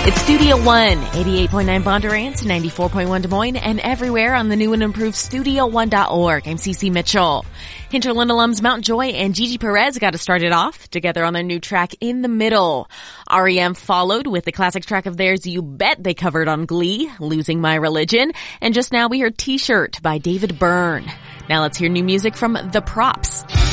It's Studio One, 88.9 Bondurant, 94.1 Des Moines, and everywhere on the new and improved StudioOne.org. I'm Cece Mitchell. Hinterland alums Mount Joy and Gigi Perez got to start it off together on their new track, In the Middle. REM followed with the classic track of theirs, You Bet, they covered on Glee, Losing My Religion. And just now we heard T-Shirt by David Byrne. Now let's hear new music from The Props.